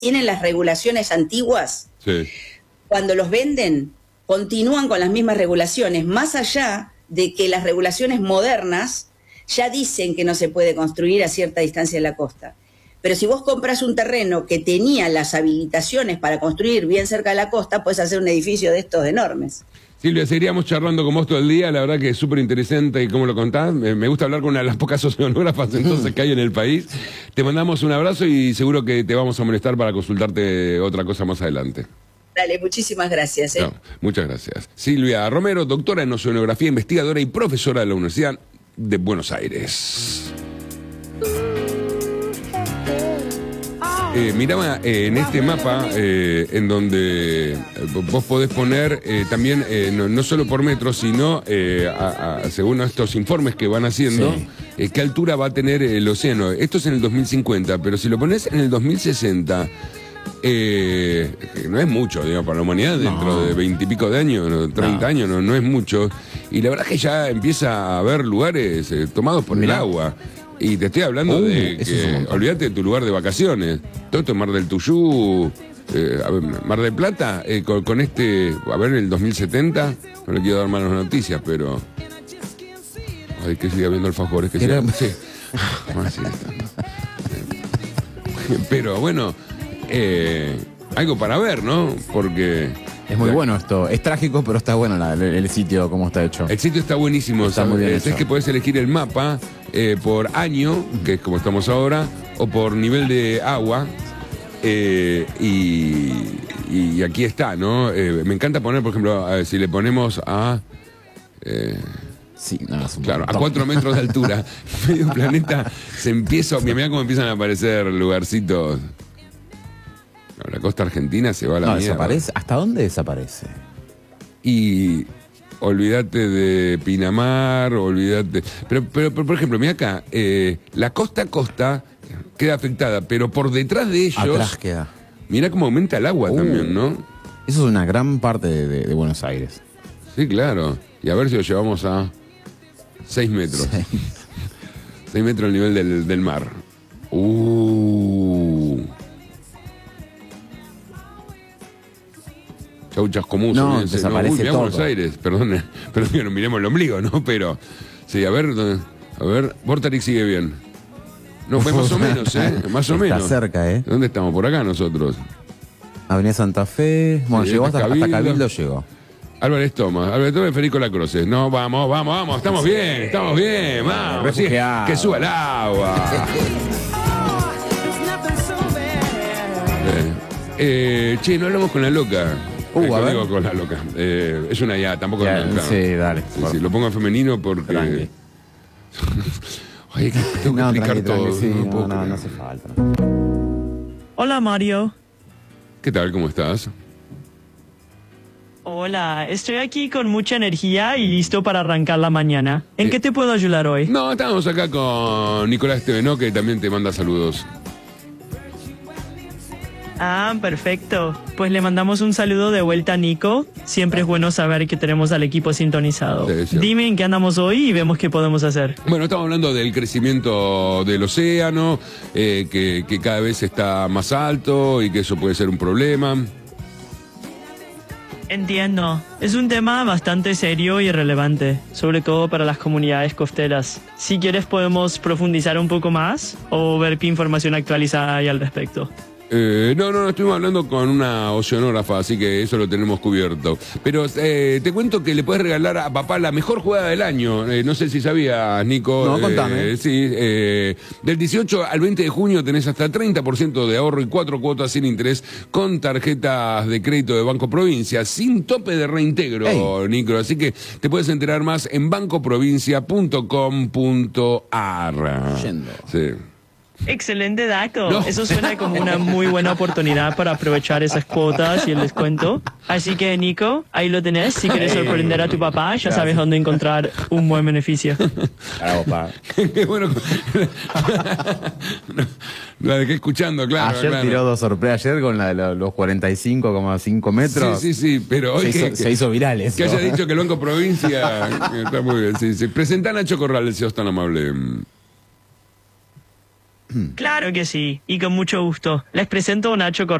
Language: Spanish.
tienen las regulaciones antiguas, Sí. cuando los venden, continúan con las mismas regulaciones, más allá de que las regulaciones modernas ya dicen que no se puede construir a cierta distancia de la costa. Pero si vos compras un terreno que tenía las habilitaciones para construir bien cerca de la costa, puedes hacer un edificio de estos enormes. Silvia, seguiríamos charlando con vos todo el día, la verdad que es súper interesante cómo lo contás. Me gusta hablar con una de las pocas oceanógrafas entonces que hay en el país. Te mandamos un abrazo y seguro que te vamos a molestar para consultarte otra cosa más adelante. Dale, muchísimas gracias. No, muchas gracias. Silvia Romero, doctora en oceanografía, investigadora y profesora de la Universidad de Buenos Aires. Miraba en este mapa en donde vos podés poner también, no solo por metro, sino según estos informes que van haciendo, Sí. qué altura va a tener el océano. Esto es en el 2050, pero si lo pones en el 2060, no es mucho, digamos, para la humanidad, dentro de 20 y pico de años, 30 años, no es mucho. Y la verdad es que ya empieza a haber lugares tomados por el agua. Y te estoy hablando de que, olvídate de tu lugar de vacaciones. Todo esto es Mar del Tuyú, a ver, Mar del Plata, con este, a ver, en el 2070, no le quiero dar malas noticias, pero... Ay, que siga viendo alfajores, que siga... Sí. Así está. Pero bueno, algo para ver, ¿no? Porque... Es muy bueno esto. Es trágico, pero está bueno el sitio, cómo está hecho. El sitio está buenísimo. Está muy bien Es hecho. que podés elegir el mapa por año, que es como estamos ahora, o por nivel de agua. Y aquí está, ¿no? Me encanta poner, por ejemplo, si le ponemos a... Sí, no, es un Claro, a montón. 4 metros de altura, medio planeta se empieza... Mirá cómo empiezan a aparecer lugarcitos... La costa argentina se va a la mierda. Desaparece. ¿Hasta dónde desaparece? Y olvídate de Pinamar, olvídate... Pero por ejemplo, mira acá, la costa a costa queda afectada, pero por detrás de ellos... Atrás queda. Mira cómo aumenta el agua también, ¿no? Eso es una gran parte de Buenos Aires. Sí, claro. Y a ver si lo llevamos a 6 metros. 6 metros el nivel del mar. Chau, Chascomús. No, desaparece mirá todo. Buenos Aires, perdón que nos miremos el ombligo, ¿no? Pero, sí, a ver, Vorterix sigue bien. No, pues más o menos, más o menos. Está cerca, ¿Dónde estamos? Por acá nosotros. Avenida Santa Fe. Bueno, Sí, llegó hasta Cabildo. Cabildo, llegó. Álvarez Thomas y Federico Lacroce. No, vamos, estamos bien, vamos. Sí, Refugiado. que suba el agua. Che, no hablamos con la loca. A ver. Conmigo con la loca. Es una ya, tampoco. Ya, claro. sí, dale. Sí, lo pongo en femenino porque. Tranqui. Ay, tengo que explicar todo. Sí, no puedo no creer. hace falta. Hola Mario. ¿Qué tal? ¿Cómo estás? Hola, estoy aquí con mucha energía y listo para arrancar la mañana. ¿En qué te puedo ayudar hoy? No, estábamos acá con Nicolás Estevenó, que también te manda saludos. Ah, perfecto. Pues le mandamos un saludo de vuelta a Nico. Siempre es bueno saber que tenemos al equipo sintonizado. Sí, sí. Dime en qué andamos hoy y vemos qué podemos hacer. Bueno, estamos hablando del crecimiento del océano, que cada vez está más alto y que eso puede ser un problema. Entiendo. Es un tema bastante serio y relevante, sobre todo para las comunidades costeras. Si quieres podemos profundizar un poco más o ver qué información actualizada hay al respecto. No, estuvimos hablando con una oceanógrafa, así que eso lo tenemos cubierto. Pero te cuento que le puedes regalar a papá la mejor jugada del año. No sé si sabías, Nico. No, contame. Sí, del 18 al 20 de junio tenés hasta 30% de ahorro y 4 cuotas sin interés con tarjetas de crédito de Banco Provincia, sin tope de reintegro, Nico. Así que te puedes enterar más en bancoprovincia.com.ar. Sí. Excelente dato. No. Eso suena como una muy buena oportunidad para aprovechar esas cuotas y el descuento. Así que, Nico, ahí lo tenés. Si quieres sorprender a tu papá, ya sabes dónde encontrar un buen beneficio. Bravo, pa. Qué bueno. La dejé escuchando, claro. Ayer claro. tiró dos sorpresas. Ayer con la de los 45,5 metros. Sí, pero hoy Se hizo viral eso. que haya dicho que el Banco Provincia está muy bien, sí. Presenta a Nacho Corral, si sos tan amable. Claro que sí, y con mucho gusto. Les presento a Nacho Correa.